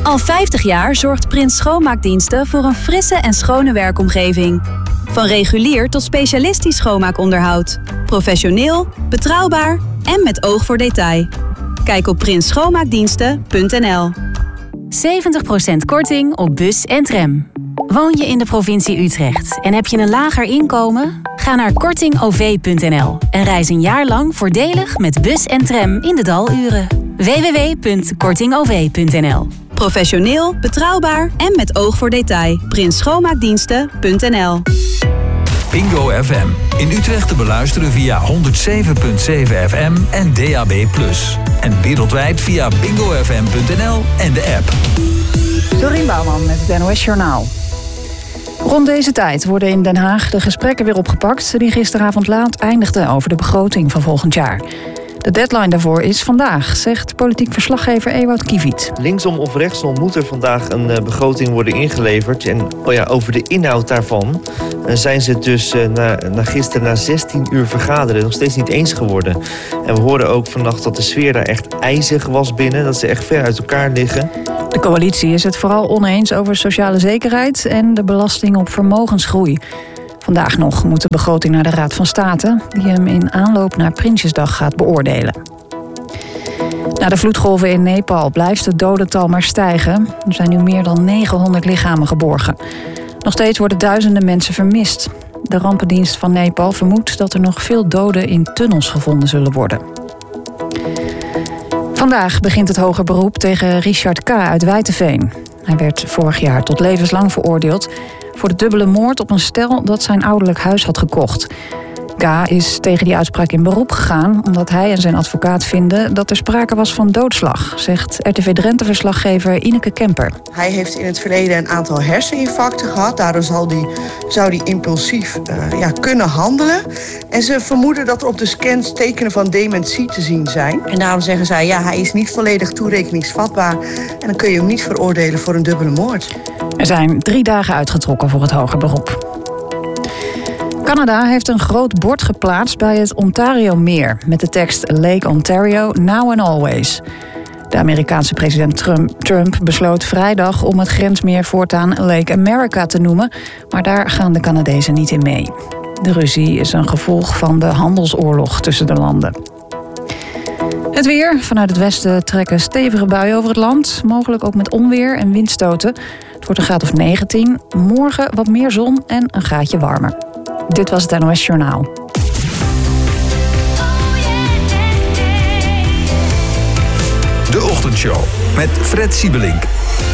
Al 50 jaar zorgt Prins Schoonmaakdiensten voor een frisse en schone werkomgeving. Van regulier tot specialistisch schoonmaakonderhoud. Professioneel, betrouwbaar en met oog voor detail. Kijk op prinsschoonmaakdiensten.nl. 70% korting op bus en tram. Woon je in de provincie Utrecht en heb je een lager inkomen? Ga naar kortingov.nl en reis een jaar lang voordelig met bus en tram in de daluren. www.kortingov.nl. Professioneel, betrouwbaar en met oog voor detail. prinsschoonmaakdiensten.nl. Bingo FM. In Utrecht te beluisteren via 107.7 FM en DAB+. En wereldwijd via bingofm.nl en de app. Dorien Bouwman met het NOS Journaal. Rond deze tijd worden in Den Haag de gesprekken weer opgepakt die gisteravond laat eindigden over de begroting van volgend jaar. De deadline daarvoor is vandaag, zegt politiek verslaggever Ewout Kiviet. Linksom of rechtsom moet er vandaag een begroting worden ingeleverd. En over de inhoud daarvan zijn ze dus na gisteren na 16 uur vergaderen nog steeds niet eens geworden. En we hoorden ook vannacht dat de sfeer daar echt ijzig was binnen. Dat ze echt ver uit elkaar liggen. De coalitie is het vooral oneens over sociale zekerheid en de belasting op vermogensgroei. Vandaag nog moet de begroting naar de Raad van State, die hem in aanloop naar Prinsjesdag gaat beoordelen. Na de vloedgolven in Nepal blijft het dodental maar stijgen. Er zijn nu meer dan 900 lichamen geborgen. Nog steeds worden duizenden mensen vermist. De rampendienst van Nepal vermoedt dat er nog veel doden in tunnels gevonden zullen worden. Vandaag begint het hoger beroep tegen Richard K. uit Wijteveen. Hij werd vorig jaar tot levenslang veroordeeld voor de dubbele moord op een stel dat zijn ouderlijk huis had gekocht. K. is tegen die uitspraak in beroep gegaan omdat hij en zijn advocaat vinden dat er sprake was van doodslag, zegt RTV Drenthe-verslaggever Ineke Kemper. Hij heeft in het verleden een aantal herseninfarcten gehad. Daardoor zou hij impulsief kunnen handelen. En ze vermoeden dat er op de scans tekenen van dementie te zien zijn. En daarom zeggen zij, hij is niet volledig toerekeningsvatbaar. En dan kun je hem niet veroordelen voor een dubbele moord. Er zijn 3 dagen uitgetrokken voor het hoger beroep. Canada heeft een groot bord geplaatst bij het Ontario-meer met de tekst Lake Ontario, now and always. De Amerikaanse president Trump besloot vrijdag om het grensmeer voortaan Lake America te noemen, maar daar gaan de Canadezen niet in mee. De ruzie is een gevolg van de handelsoorlog tussen de landen. Het weer. Vanuit het westen trekken stevige buien over het land, mogelijk ook met onweer en windstoten. Het wordt een graad of 19. Morgen wat meer zon en een graadje warmer. Dit was het NOS Journaal. De Ochtendshow met Fred Siebelink.